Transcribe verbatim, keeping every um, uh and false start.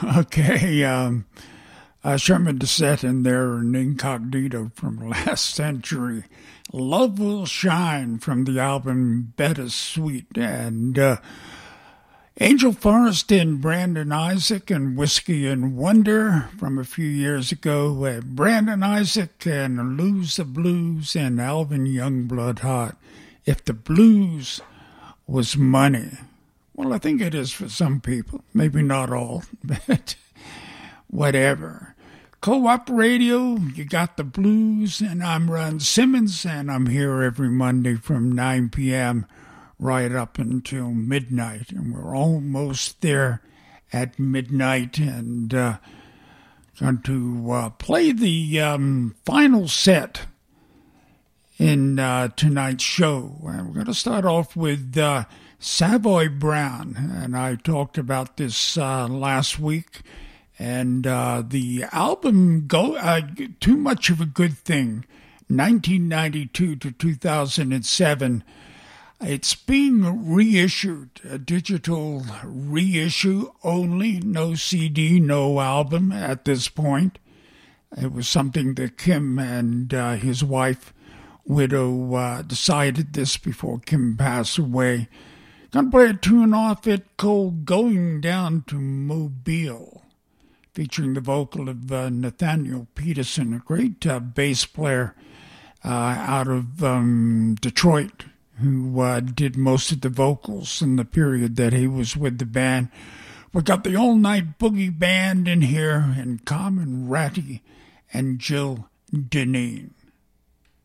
Okay, um, uh, Sherman Dissett in there, an incognito from last century. Love Will Shine from the album Better Sweet. And uh, Angel Forrest and Brandon Isaac and Whiskey and Wonder from a few years ago. Uh, Brandon Isaac and Lose the Blues and Alvin Youngblood Hot. If the blues was money. Well, I think it is for some people. Maybe not all, but whatever. Co-op Radio, you got the blues, and I'm Ron Simmons, and I'm here every Monday from nine p.m. right up until midnight, and we're almost there at midnight, and uh, going to uh, play the um, final set in uh, tonight's show. And we're going to start off with uh, Savoy Brown, and I talked about this uh, last week. And uh, the album, Go uh, Too Much of a Good Thing, nineteen ninety-two to two thousand seven, it's being reissued, a digital reissue only, no C D, no album at this point. It was something that Kim and uh, his wife, Widow, uh, decided this before Kim passed away. Gonna play a tune off it called Going Down to Mobile, featuring the vocal of uh, Nathaniel Peterson, a great uh, bass player uh, out of um, Detroit, who uh, did most of the vocals in the period that he was with the band. We got the All Night Boogie Band in here, and Carmen Ratty and Jill Deneen.